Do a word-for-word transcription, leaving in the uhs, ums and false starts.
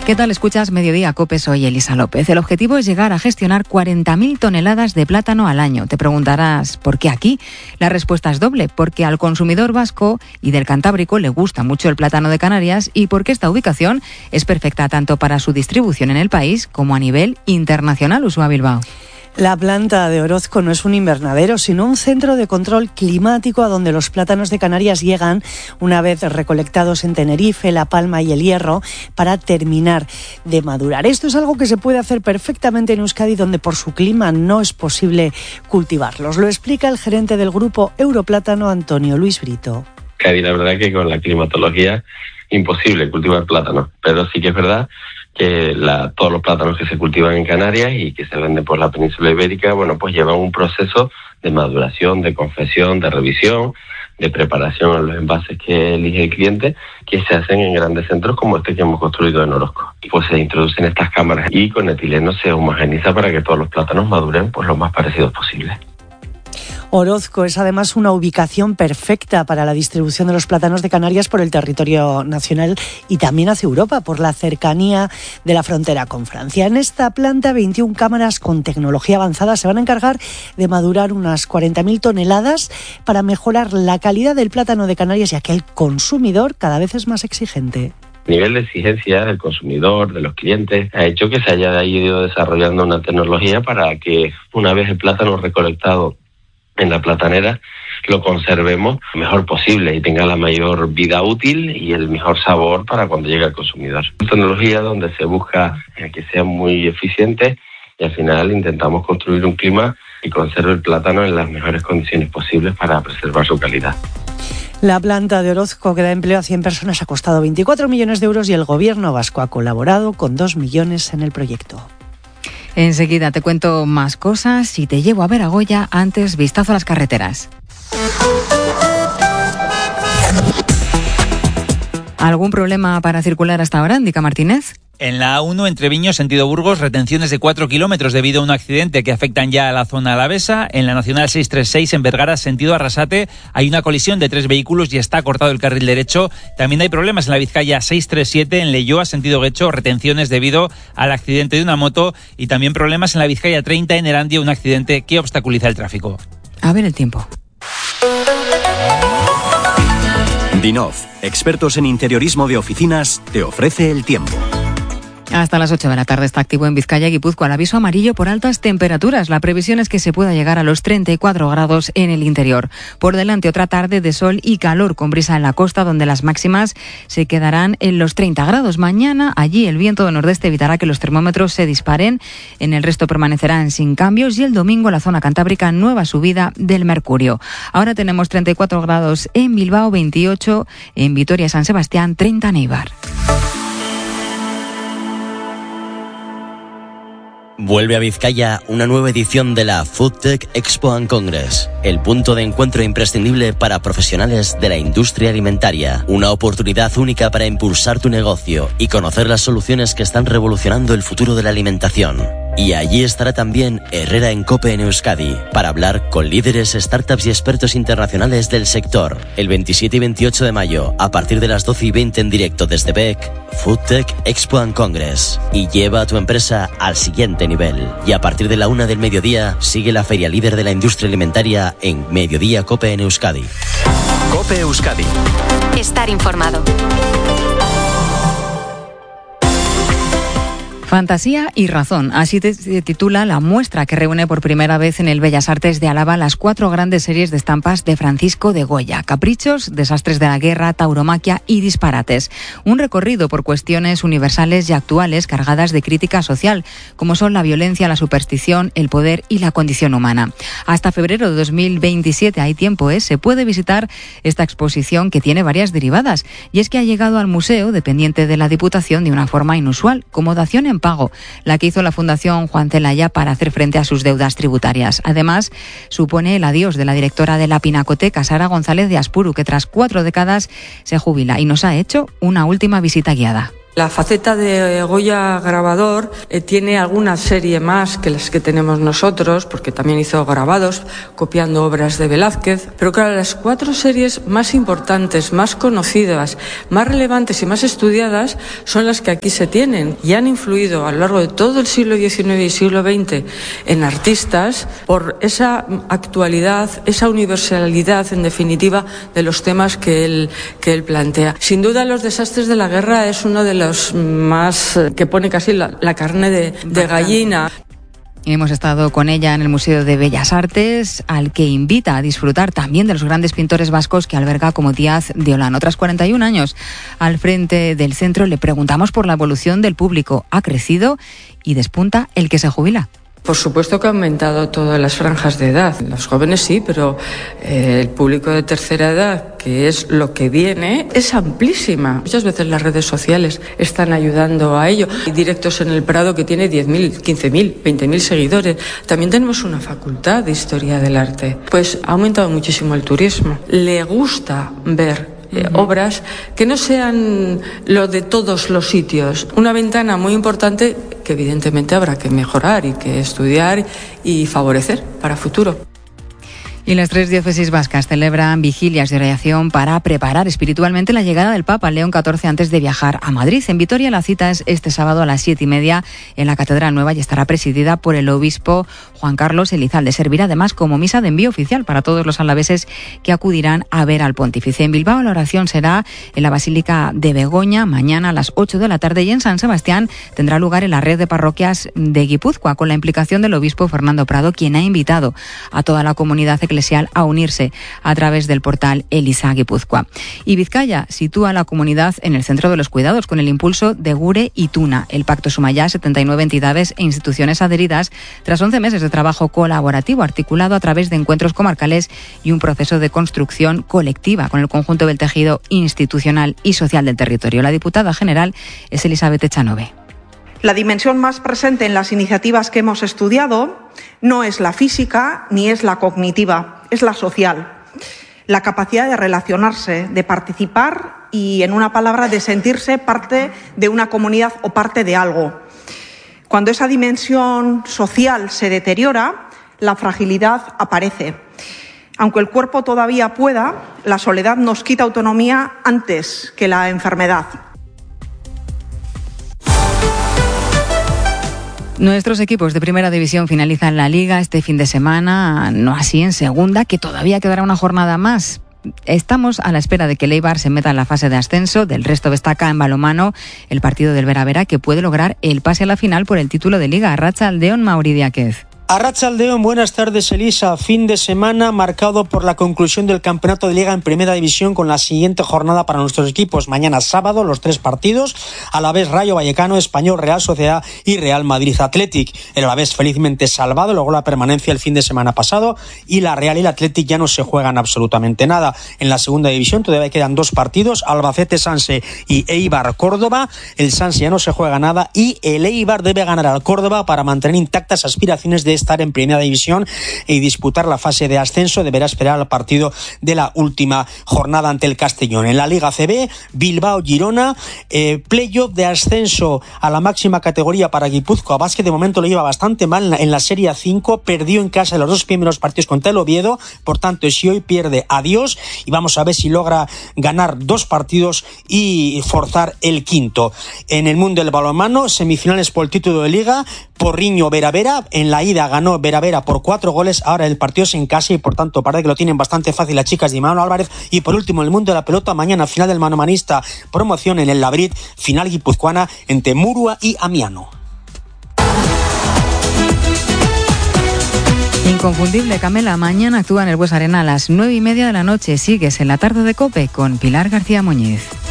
¿Qué tal? Escuchas Mediodía Cope, soy Elisa López. El objetivo es llegar a gestionar cuarenta mil toneladas de plátano al año. Te preguntarás, ¿por qué aquí? La respuesta es doble, porque al consumidor vasco y del Cantábrico le gusta mucho el plátano de Canarias y porque esta ubicación es perfecta tanto para su distribución en el país como a nivel internacional. Usuá Bilbao. La planta de Orozco no es un invernadero, sino un centro de control climático a donde los plátanos de Canarias llegan una vez recolectados en Tenerife, La Palma y El Hierro para terminar de madurar. Esto es algo que se puede hacer perfectamente en Euskadi, donde por su clima no es posible cultivarlos. Lo explica el gerente del grupo Europlátano, Antonio Luis Brito. Euskadi, la verdad que con la climatología imposible cultivar plátano, pero sí que es verdad que la, todos los plátanos que se cultivan en Canarias y que se venden por la península ibérica, bueno, pues llevan un proceso de maduración, de confección, de revisión, de preparación en los envases que elige el cliente, que se hacen en grandes centros como este que hemos construido en Orozco. Y pues se introducen estas cámaras y con etileno se homogeniza para que todos los plátanos maduren pues lo más parecidos posible. Orozco es además una ubicación perfecta para la distribución de los plátanos de Canarias por el territorio nacional y también hacia Europa por la cercanía de la frontera con Francia. En esta planta, veintiuna cámaras con tecnología avanzada se van a encargar de madurar unas cuarenta mil toneladas para mejorar la calidad del plátano de Canarias, ya que el consumidor cada vez es más exigente. El nivel de exigencia del consumidor, de los clientes, ha hecho que se haya ido desarrollando una tecnología para que una vez el plátano recolectado en la platanera lo conservemos lo mejor posible y tenga la mayor vida útil y el mejor sabor para cuando llegue al consumidor. Es una tecnología donde se busca que sea muy eficiente y al final intentamos construir un clima que conserve el plátano en las mejores condiciones posibles para preservar su calidad. La planta de Orozco, que da empleo a cien personas, ha costado veinticuatro millones de euros y el gobierno vasco ha colaborado con dos millones en el proyecto. Enseguida te cuento más cosas y te llevo a ver a Goya. Antes, vistazo a las carreteras. ¿Algún problema para circular hasta ahora, Indica Martínez? En la A uno, entre Viños, sentido Burgos, retenciones de cuatro kilómetros debido a un accidente que afectan ya a la zona alavesa. En la Nacional seiscientos treinta y seis, en Vergara, sentido Arrasate, hay una colisión de tres vehículos y está cortado el carril derecho. También hay problemas en la Vizcaya seiscientos treinta y siete, en Leioa, sentido Guecho, retenciones debido al accidente de una moto. Y también problemas en la Vizcaya treinta, en Erandio, un accidente que obstaculiza el tráfico. A ver el tiempo. Dinov, expertos en interiorismo de oficinas, te ofrece el tiempo. Hasta las ocho de la tarde está activo en Vizcaya y Guipúzcoa el aviso amarillo por altas temperaturas. La previsión es que se pueda llegar a los treinta y cuatro grados en el interior. Por delante otra tarde de sol y calor con brisa en la costa, donde las máximas se quedarán en los treinta grados. Mañana allí el viento de nordeste evitará que los termómetros se disparen. En el resto permanecerán sin cambios y el domingo en la zona cantábrica nueva subida del mercurio. Ahora tenemos treinta y cuatro grados en Bilbao, veintiocho en Vitoria y San Sebastián, treinta en Eibar. Vuelve a Vizcaya una nueva edición de la Foodtech Expo and Congress, el punto de encuentro imprescindible para profesionales de la industria alimentaria. Una oportunidad única para impulsar tu negocio y conocer las soluciones que están revolucionando el futuro de la alimentación. Y allí estará también Herrera en Cope en Euskadi, para hablar con líderes, startups y expertos internacionales del sector. El veintisiete y veintiocho de mayo, a partir de las doce y veinte en directo desde B E C, Foodtech Expo and Congress. Y lleva a tu empresa al siguiente nivel. Y a partir de la una del mediodía, sigue la feria líder de la industria alimentaria en Mediodía Cope en Euskadi. Cope Euskadi. Estar informado. Fantasía y razón, así se titula la muestra que reúne por primera vez en el Bellas Artes de Álava las cuatro grandes series de estampas de Francisco de Goya: Caprichos, Desastres de la Guerra, Tauromaquia y Disparates. Un recorrido por cuestiones universales y actuales cargadas de crítica social, como son la violencia, la superstición, el poder y la condición humana. Hasta febrero de dos mil veintisiete, hay tiempo, ¿eh? Se puede visitar esta exposición que tiene varias derivadas, y es que ha llegado al museo, dependiente de la Diputación, de una forma inusual, como dación en pago, la que hizo la Fundación Juan Celaya para hacer frente a sus deudas tributarias. Además, supone el adiós de la directora de la Pinacoteca, Sara González de Aspuru, que tras cuatro décadas se jubila y nos ha hecho una última visita guiada. La faceta de Goya grabador eh, tiene alguna serie más que las que tenemos nosotros, porque también hizo grabados copiando obras de Velázquez, pero claro, las cuatro series más importantes, más conocidas, más relevantes y más estudiadas son las que aquí se tienen y han influido a lo largo de todo el siglo diecinueve y siglo veinte en artistas por esa actualidad, esa universalidad en definitiva de los temas que él, que él plantea. Sin duda, Los desastres de la guerra es uno de los más que pone casi la, la carne de, de gallina. Hemos estado con ella en el Museo de Bellas Artes, al que invita a disfrutar también de los grandes pintores vascos que alberga como Díaz de Olano. Tras cuarenta y un años al frente del centro, le preguntamos por la evolución del público. Ha crecido y despunta el que se jubila. Por supuesto que ha aumentado todas las franjas de edad. Los jóvenes sí, pero eh, el público de tercera edad, que es lo que viene, es amplísima. Muchas veces las redes sociales están ayudando a ello. Hay directos en el Prado que tiene diez mil, quince mil, veinte mil seguidores. También tenemos una facultad de historia del arte. Pues ha aumentado muchísimo el turismo. Le gusta ver Eh, uh-huh. obras que no sean lo de todos los sitios. Una ventana muy importante que evidentemente habrá que mejorar y que estudiar y favorecer para futuro. Y las tres diócesis vascas celebran vigilias de oración para preparar espiritualmente la llegada del Papa León catorce antes de viajar a Madrid. En Vitoria la cita es este sábado a las siete y media en la Catedral Nueva y estará presidida por el obispo Juan Carlos Elizalde. Servirá además como misa de envío oficial para todos los alaveses que acudirán a ver al pontífice. En Bilbao la oración será en la Basílica de Begoña mañana a las ocho de la tarde y en San Sebastián tendrá lugar en la red de parroquias de Guipúzcoa con la implicación del obispo Fernando Prado, quien ha invitado a toda la comunidad eclesiástica a unirse a través del portal Elisa Guipúzcoa. Y Vizcaya sitúa a la comunidad en el centro de los cuidados con el impulso de Gure y Tuna. El pacto suma ya setenta y nueve entidades e instituciones adheridas tras once meses de trabajo colaborativo articulado a través de encuentros comarcales y un proceso de construcción colectiva con el conjunto del tejido institucional y social del territorio. La diputada general es Elizabeth Echanove. La dimensión más presente en las iniciativas que hemos estudiado no es la física ni es la cognitiva, es la social. La capacidad de relacionarse, de participar y, en una palabra, de sentirse parte de una comunidad o parte de algo. Cuando esa dimensión social se deteriora, la fragilidad aparece. Aunque el cuerpo todavía pueda, la soledad nos quita autonomía antes que la enfermedad. Nuestros equipos de Primera División finalizan la Liga este fin de semana, no así en Segunda, que todavía quedará una jornada más. Estamos a la espera de que el Eibar se meta en la fase de ascenso. Del resto destaca en balonmano el partido del Vera Vera, que puede lograr el pase a la final por el título de Liga. Arratsaldeon, Mauri Diáquez. Arratsaldeon, buenas tardes, Elisa. Fin de semana marcado por la conclusión del campeonato de Liga en Primera División con la siguiente jornada para nuestros equipos. Mañana sábado, los tres partidos, Alavés Rayo Vallecano, Español Real Sociedad y Real Madrid Athletic. El Alavés felizmente salvado, logró la permanencia el fin de semana pasado y la Real y el Athletic ya no se juegan absolutamente nada. En la Segunda División todavía quedan dos partidos, Albacete Sanse y Eibar Córdoba. El Sanse ya no se juega nada y el Eibar debe ganar al Córdoba para mantener intactas aspiraciones de estar en Primera División y disputar la fase de ascenso. Deberá esperar al partido de la última jornada ante el Castellón. En la Liga C B, Bilbao Girona, eh, playoff de ascenso a la máxima categoría para Guipúzcoa Basket. De momento lo lleva bastante mal en la, en la Serie cinco, perdió en casa los dos primeros partidos contra el Oviedo, por tanto si hoy pierde, adiós, y vamos a ver si logra ganar dos partidos y forzar el quinto. En el mundo del balonmano, semifinales por el título de Liga, Porriño Vera Vera, en la ida ganó Vera Vera por cuatro goles, ahora el partido es en casa y por tanto parece que lo tienen bastante fácil las chicas de Imanol Álvarez. Y por último, en el mundo de la pelota, mañana final del manomanista, promoción en el Labrit, final guipuzcoana entre Murua y Amiano. Inconfundible, Camela, mañana actúa en el Bues Arena a las nueve y media de la noche. Sigues en la tarde de COPE con Pilar García Muñiz.